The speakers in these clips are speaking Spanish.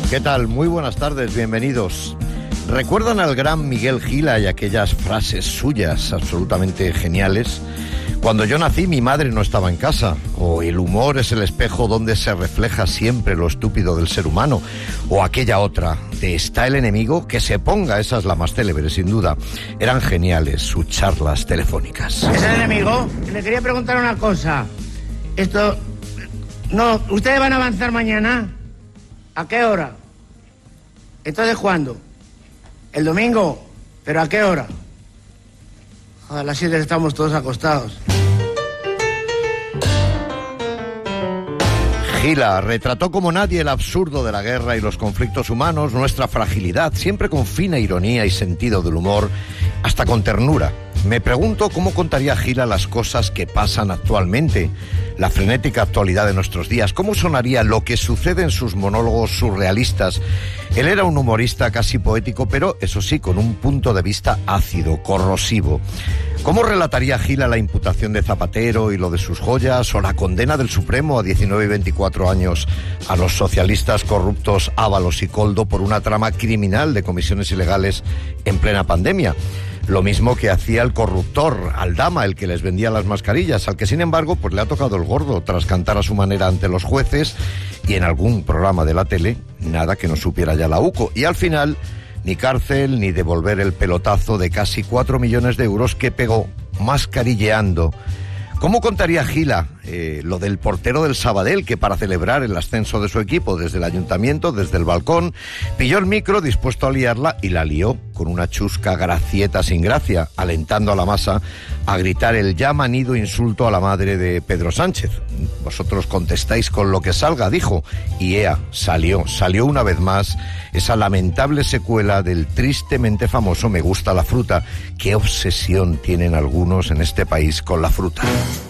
¿Qué tal? Muy buenas tardes, bienvenidos. ¿Recuerdan al gran Miguel Gila y aquellas frases suyas absolutamente geniales? Cuando yo nací, mi madre no estaba en casa. O el humor es el espejo donde se refleja siempre lo estúpido del ser humano. O aquella otra, de está el enemigo, que se ponga. Esa es la más célebre, sin duda. Eran geniales sus charlas telefónicas. ¿Es el enemigo? Le quería preguntar una cosa. No, ¿ustedes van a avanzar mañana? ¿A qué hora? ¿Entonces cuándo? ¿El domingo? ¿Pero a qué hora? A las 7 estamos todos acostados. Gila retrató como nadie el absurdo de la guerra y los conflictos humanos, nuestra fragilidad, siempre con fina ironía y sentido del humor, hasta con ternura. Me pregunto cómo contaría Gila las cosas que pasan actualmente, la frenética actualidad de nuestros días, cómo sonaría lo que sucede en sus monólogos surrealistas. Él era un humorista casi poético, pero eso sí, con un punto de vista ácido, corrosivo. ¿Cómo relataría Gila la imputación de Zapatero y lo de sus joyas, o la condena del Supremo a 19 y 24 años a los socialistas corruptos Ábalos y Koldo por una trama criminal de comisiones ilegales en plena pandemia? Lo mismo que hacía el corruptor Aldama, el que les vendía las mascarillas, al que sin embargo pues le ha tocado el gordo tras cantar a su manera ante los jueces y en algún programa de la tele, nada que no supiera ya la UCO. Y al final, ni cárcel ni devolver el pelotazo de casi 4 millones de euros que pegó mascarilleando. ¿Cómo contaría Gila lo del portero del Sabadell, que para celebrar el ascenso de su equipo desde el ayuntamiento, desde el balcón, pilló el micro dispuesto a liarla y la lió con una chusca gracieta sin gracia, alentando a la masa a gritar el ya manido insulto a la madre de Pedro Sánchez? Vosotros contestáis con lo que salga, dijo, y ea, salió una vez más esa lamentable secuela del tristemente famoso Me gusta la fruta. Qué obsesión tienen algunos en este país con la fruta.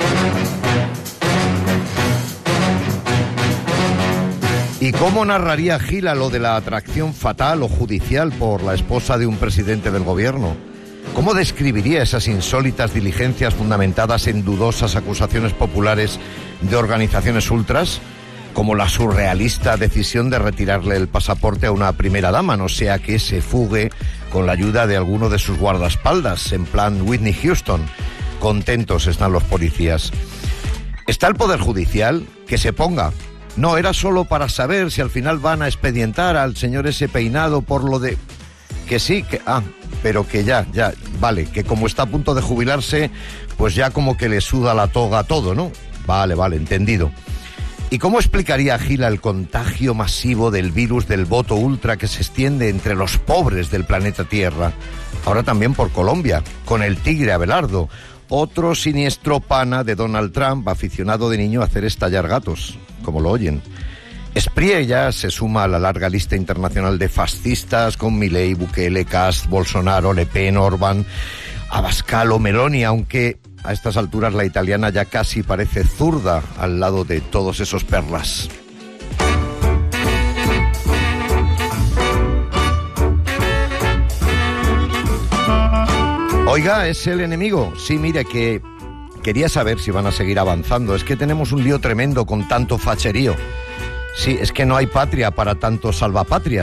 ¿Y cómo narraría Gila lo de la atracción fatal o judicial por la esposa de un presidente del gobierno? ¿Cómo describiría esas insólitas diligencias fundamentadas en dudosas acusaciones populares de organizaciones ultras? Como la surrealista decisión de retirarle el pasaporte a una primera dama, no sea que se fugue con la ayuda de alguno de sus guardaespaldas, en plan Whitney Houston. Contentos están los policías. ¿Está el Poder Judicial? Que se ponga. No, era solo para saber si al final van a expedientar al señor ese peinado por lo de... Que sí, que... pero que ya, vale, que como está a punto de jubilarse, pues ya como que le suda la toga todo, ¿no? Vale, entendido. ¿Y cómo explicaría Gila el contagio masivo del virus del voto ultra que se extiende entre los pobres del planeta Tierra? Ahora también por Colombia, con el tigre Abelardo, otro siniestro pana de Donald Trump, aficionado de niño a hacer estallar gatos, como lo oyen. Espriella se suma a la larga lista internacional de fascistas con Milei, Bukele, Kast, Bolsonaro, Le Pen, Orbán, Abascal o Meloni, aunque a estas alturas la italiana ya casi parece zurda al lado de todos esos perlas. Oiga, ¿es el enemigo? Sí, mire, que quería saber si van a seguir avanzando. Es que tenemos un lío tremendo con tanto facherío. Sí, es que no hay patria para tanto salvapatria.